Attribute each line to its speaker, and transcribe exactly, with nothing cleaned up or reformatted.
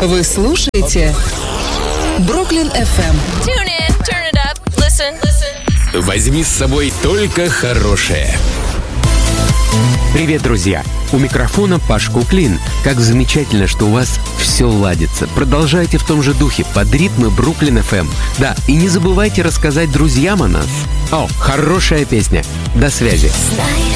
Speaker 1: Вы слушаете Бруклин эф эм.
Speaker 2: Tune in, turn it up, listen, listen.
Speaker 3: Возьми с собой только хорошее.
Speaker 4: Привет, друзья! У микрофона Паш Куклин. Как замечательно, что у вас все ладится. Продолжайте в том же духе, под ритмы Бруклин эф эм. Да, и не забывайте рассказать друзьям о нас. О, хорошая песня. До связи.